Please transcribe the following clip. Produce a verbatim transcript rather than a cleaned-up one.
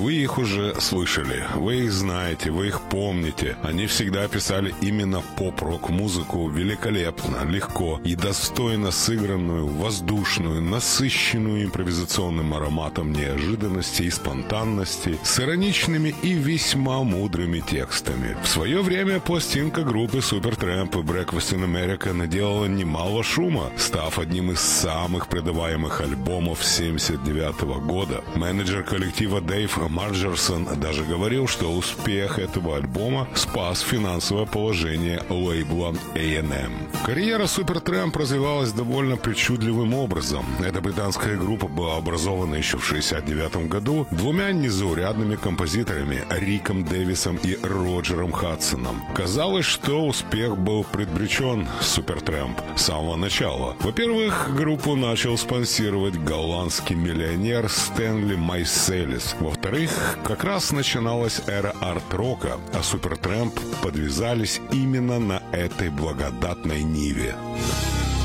Вы их уже слышали, вы их знаете, вы их помните. Они всегда писали именно поп-рок-музыку великолепно, легко и достойно сыгранную, воздушную, насыщенную импровизационным ароматом неожиданности и спонтанности, с ироничными и весьма мудрыми текстами. В свое время пластинка группы Supertramp Breakfast in America наделала немало шума, став одним из самых продаваемых альбомов семьдесят девятого года. Менеджер коллектива Дэйв Марджерсон даже говорил, что успех этого альбома спас финансовое положение лейбла эй энд эм. Карьера Supertramp развивалась довольно причудливым образом. Эта британская группа была образована еще в шестьдесят девятом году двумя незаурядными композиторами Риком Дэвисом и Роджером Хадсоном. Казалось, что успех был предбречен Supertramp с самого начала. Во-первых, группу начал спонсировать голландский миллионер Стэнли Майселис. Во-вторых, как раз начиналась эра арт-рока, а Supertramp подвязались именно на этой благодатной ниве.